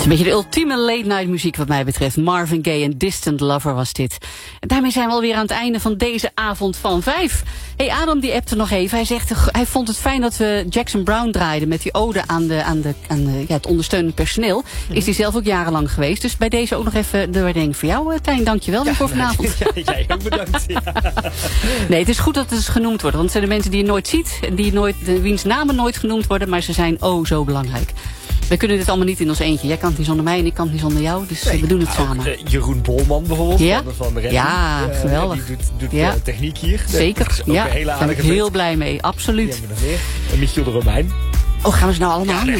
Het is een beetje de ultieme late night muziek wat mij betreft. Marvin Gaye en Distant Lover was dit. En daarmee zijn we alweer aan het einde van deze avond van 5. Hey, Adam die appte nog even. Hij zegt, hij vond het fijn dat we Jackson Browne draaiden met die ode aan het ondersteunend personeel. Is hij zelf ook jarenlang geweest. Dus bij deze ook nog even de waardering voor jou, Tijn. Dankjewel weer voor vanavond. Ja, jij ook bedankt. Ja. Nee, het is goed dat het eens genoemd wordt. Want het zijn de mensen die je nooit ziet. En wiens namen nooit genoemd worden. Maar ze zijn zo belangrijk. We kunnen dit allemaal niet in ons eentje. Jij kan het niet zonder mij en ik kan het niet zonder jou. Dus we doen het samen. Jeroen Bolman bijvoorbeeld. Ja, van de Redding. Ja, geweldig. Die doet techniek hier. Zeker. Ja, daar ben ik heel blij mee. Absoluut. En Michiel de Romein. Oh, gaan we ze nou allemaal aan?